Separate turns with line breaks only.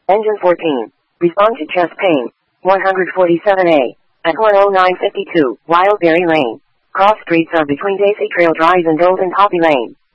Engine 14. Respond to chest pain. 147A. At 10952, Wildberry Lane. Cross streets are between Daisy Trail Drive and Golden Poppy Lane.